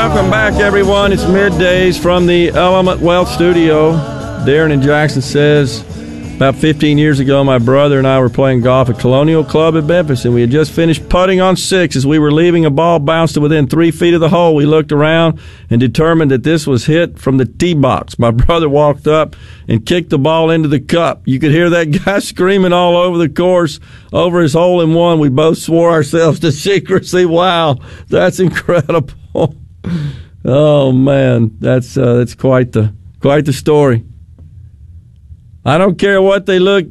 Welcome back, everyone. It's middays from the Element Wealth Studio. Darren in Jackson says, about 15 years ago, my brother and I were playing golf at Colonial Club at Memphis, and we had just finished putting on 6. As we were leaving, a ball bounced to within 3 feet of the hole. We looked around and determined that this was hit from the tee box. My brother walked up and kicked the ball into the cup. You could hear that guy screaming all over the course over his hole-in-one. We both swore ourselves to secrecy. Wow, that's incredible. Oh, man, that's quite the story. I don't care what they look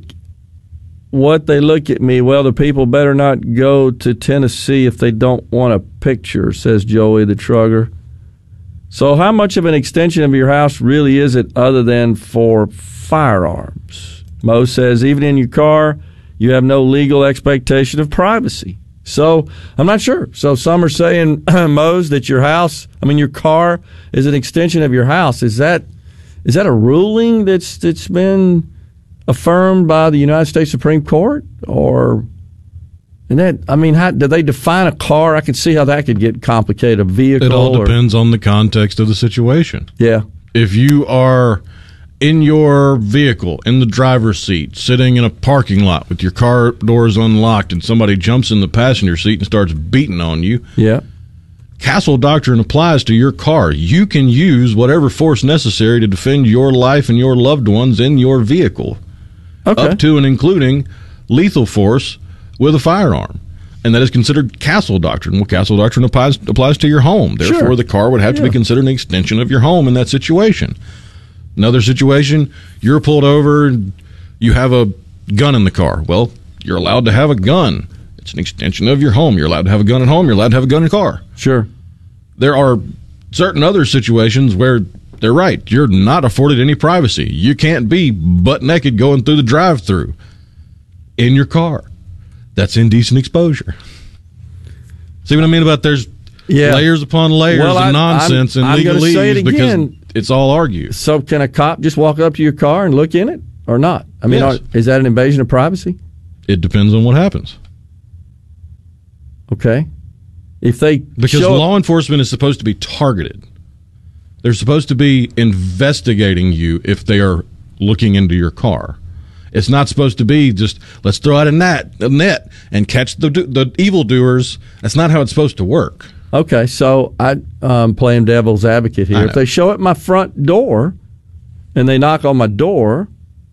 at me. Well, the people better not go to Tennessee if they don't want a picture, says Joey the Trugger. So how much of an extension of your house really is it other than for firearms? Mo says, even in your car, you have no legal expectation of privacy. So I'm not sure. So some are saying, Mose, that your car is an extension of your house. Is that a ruling that's been affirmed by the United States Supreme Court? Or, how do they define a car? I can see how that could get complicated. A vehicle. It all depends on the context of the situation. Yeah. If you are in your vehicle, in the driver's seat, sitting in a parking lot with your car doors unlocked, and somebody jumps in the passenger seat and starts beating on you. Yeah. Castle Doctrine applies to your car. You can use whatever force necessary to defend your life and your loved ones in your vehicle, up to and including lethal force with a firearm. And that is considered Castle Doctrine. Well, Castle Doctrine applies to your home. Therefore, the car would have to be considered an extension of your home in that situation. Another situation, you're pulled over and you have a gun in the car. Well, you're allowed to have a gun. It's an extension of your home. You're allowed to have a gun at home. You're allowed to have a gun in your car. Sure. There are certain other situations where they're right. You're not afforded any privacy. You can't be butt naked going through the drive-thru in your car. That's indecent exposure. See what I mean about there's layers upon layers of nonsense and legalese because it's all argued. So can a cop just walk up to your car and look in it or not? Yes. Is that an invasion of privacy? It depends on what happens. Okay. Because law enforcement is supposed to be targeted. They're supposed to be investigating you if they are looking into your car. It's not supposed to be just, let's throw out a net and catch the evildoers. That's not how it's supposed to work. Okay, so I'm playing devil's advocate here. If they show at my front door and they knock on my door,